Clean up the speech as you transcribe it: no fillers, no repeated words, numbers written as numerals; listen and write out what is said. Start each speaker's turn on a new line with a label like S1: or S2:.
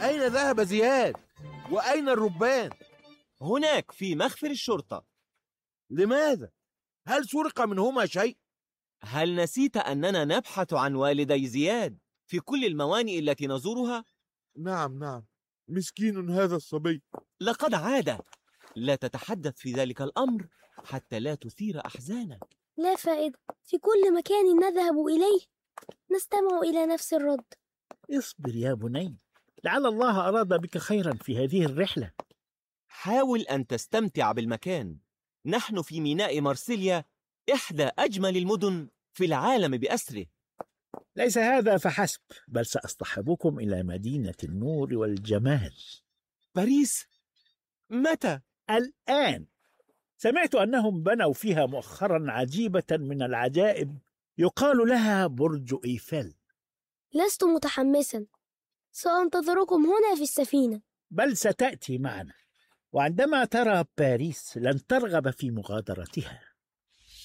S1: أين ذهب زياد؟ وأين الربان؟
S2: هناك في مخفر الشرطة.
S1: لماذا؟ هل سرق منهما شيء؟
S2: هل نسيت أننا نبحث عن والدي زياد في كل الموانئ التي نزورها؟
S1: نعم، مسكين هذا الصبي.
S2: لقد عاد. لا تتحدث في ذلك الأمر حتى لا تثير أحزانك.
S3: لا فائدة، في كل مكان نذهب إليه نستمع إلى نفس الرد.
S4: اصبر يا بني، لعل الله أراد بك خيرا في هذه الرحلة.
S2: حاول أن تستمتع بالمكان. نحن في ميناء مرسيليا، إحدى أجمل المدن في العالم بأسره.
S4: ليس هذا فحسب، بل سأصطحبكم إلى مدينة النور والجمال.
S2: باريس؟ متى؟
S4: الآن. سمعت أنهم بنوا فيها مؤخرا عجيبة من العجائب يقال لها برج إيفل.
S3: لست متحمسا، سأنتظركم هنا في السفينة.
S4: بل ستأتي معنا، وعندما ترى باريس لن ترغب في مغادرتها.